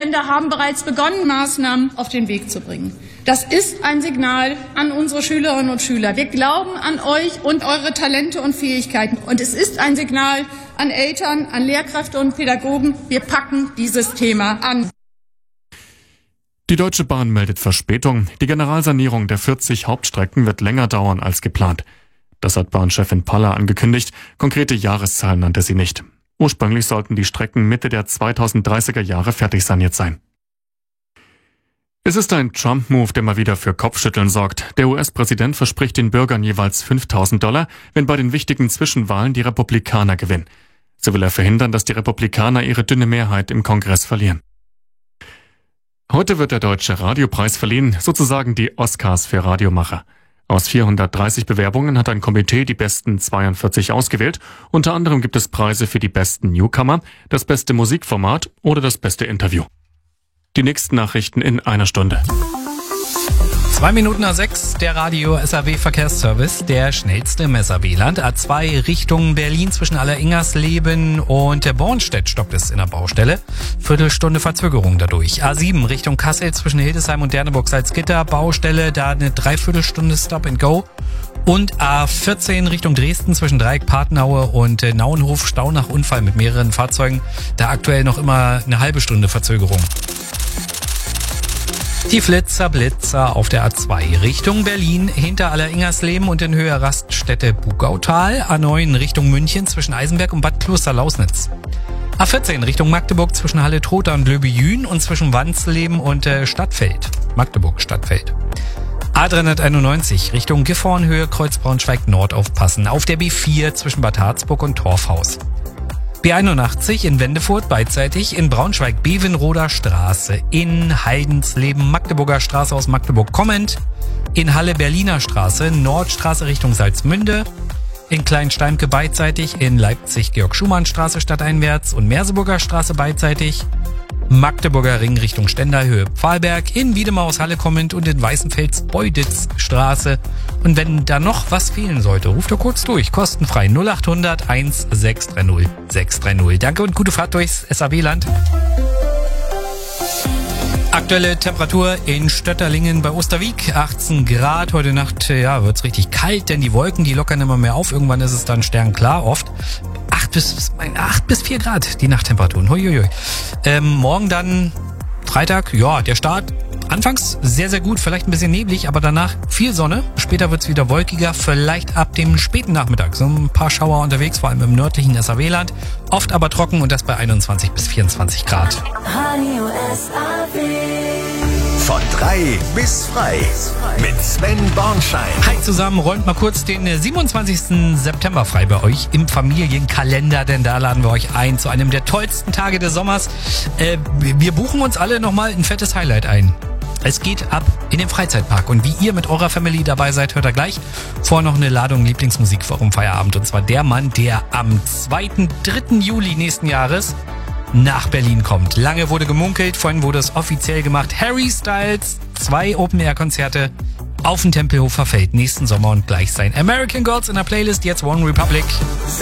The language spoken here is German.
Bundesländer haben bereits begonnen, Maßnahmen auf den Weg zu bringen. Das ist ein Signal an unsere Schülerinnen und Schüler. Wir glauben an euch und eure Talente und Fähigkeiten. Und es ist ein Signal an Eltern, an Lehrkräfte und Pädagogen. Wir packen dieses Thema an. Die Deutsche Bahn meldet Verspätung. Die Generalsanierung der 40 Hauptstrecken wird länger dauern als geplant. Das hat Bahnchefin Paller angekündigt. Konkrete Jahreszahlen nannte sie nicht. Ursprünglich sollten die Strecken Mitte der 2030er Jahre fertig saniert sein. Es ist ein Trump-Move, der mal wieder für Kopfschütteln sorgt. Der US-Präsident verspricht den Bürgern jeweils $5.000, wenn bei den wichtigen Zwischenwahlen die Republikaner gewinnen. So will er verhindern, dass die Republikaner ihre dünne Mehrheit im Kongress verlieren. Heute wird der Deutsche Radiopreis verliehen, sozusagen die Oscars für Radiomacher. Aus 430 Bewerbungen hat ein Komitee die besten 42 ausgewählt. Unter anderem gibt es Preise für die besten Newcomer, das beste Musikformat oder das beste Interview. Die nächsten Nachrichten in einer Stunde. 6:02, der Radio SAW Verkehrsservice, der schnellste im SAW-Land. A2 Richtung Berlin zwischen Alleringersleben und Bornstedt stoppt es in der Baustelle. Viertelstunde Verzögerung dadurch. A7 Richtung Kassel zwischen Hildesheim und Derneburg-Salzgitter, Baustelle, da eine Dreiviertelstunde Stop and Go. Und A14 Richtung Dresden zwischen Dreieck-Patenaue und Nauenhof, Stau nach Unfall mit mehreren Fahrzeugen. Da aktuell noch immer eine halbe Stunde Verzögerung. Die Blitzer auf der A2 Richtung Berlin hinter Alleringersleben und in Höhe Raststätte Bugautal. A9 Richtung München zwischen Eisenberg und Bad Kloster-Lausnitz. A14 Richtung Magdeburg zwischen Halle-Trotha und Löbejün und zwischen Wansleben und Stadtfeld. Magdeburg-Stadtfeld. A391 Richtung Gifhorn, Höhe Kreuz-Braunschweig Nord aufpassen. Auf der B4 zwischen Bad Harzburg und Torfhaus. B81 in Wendefurt beidseitig, in Braunschweig Bevenroder Straße, in Heidensleben Magdeburger Straße aus Magdeburg kommend, in Halle Berliner Straße, Nordstraße Richtung Salzmünde, in Kleinsteimke beidseitig, in Leipzig Georg-Schumann-Straße stadteinwärts und Merseburger Straße beidseitig, Magdeburger Ring Richtung Stendal, Pfahlberg, in Wiedemer aus Halle kommend und in Weißenfels Beuditz-Straße. Und wenn da noch was fehlen sollte, ruft doch kurz durch, kostenfrei 0800 1630 630. Danke und gute Fahrt durchs SAW-Land. Aktuelle Temperatur in Stötterlingen bei Osterwieck, 18 Grad. Heute Nacht wird's richtig kalt, denn die Wolken, die lockern immer mehr auf. Irgendwann ist es dann sternklar oft. 8 bis 4 Grad die Nachttemperaturen. Huiuiui. Morgen dann Freitag, der Start anfangs sehr, sehr gut, vielleicht ein bisschen neblig, aber danach viel Sonne. Später wird's wieder wolkiger, vielleicht ab dem späten Nachmittag. So ein paar Schauer unterwegs, vor allem im nördlichen SAW-Land. Oft aber trocken und das bei 21 bis 24 Grad. Radio SAW. Von 3 bis frei mit Sven Bornschein. Hi zusammen, räumt mal kurz den 27. September frei bei euch im Familienkalender, denn da laden wir euch ein zu einem der tollsten Tage des Sommers. Wir buchen uns alle nochmal ein fettes Highlight ein. Es geht ab in den Freizeitpark und wie ihr mit eurer Family dabei seid, hört ihr gleich. Vorher noch eine Ladung Lieblingsmusik vor dem Feierabend und zwar der Mann, der am 3. Juli nächsten Jahres nach Berlin kommt. Lange wurde gemunkelt, vorhin wurde es offiziell gemacht. Harry Styles, 2 Open-Air-Konzerte auf dem Tempelhofer Feld nächsten Sommer und gleich sein American Gods in der Playlist, jetzt One Republic.